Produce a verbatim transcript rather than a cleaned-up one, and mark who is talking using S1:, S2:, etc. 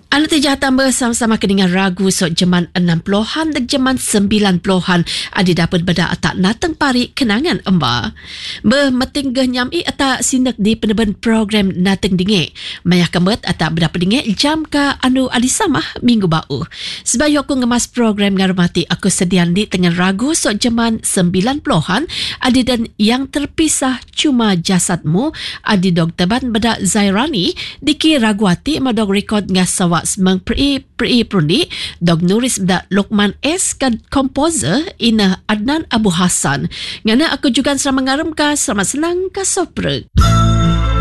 S1: Alat tijatan bersama-sama kedengar ragu sok jeman enam puluhan dan jeman sembilan puluhan adi dapat beda atak nateng pari kenangan emba. Bermeting genyam i atak sinek di peneben program nateng dingek. Mayah kemet atak berapa dingek jam ka anu adi samah minggu bau. Sebab aku ngemas program ngarmati aku sedian di tengah ragu sok jeman sembilan puluhan adi dan yang terpisah cuma jasadmu adi dog teban beda Zairani diki raguati madog rekod ngasawa semang pri pri prundi dog nuris bda Lokman S kan komposer ina Adnan Abu Hassan ngana aku juga selama ngaram ka selamat senang ka sopre.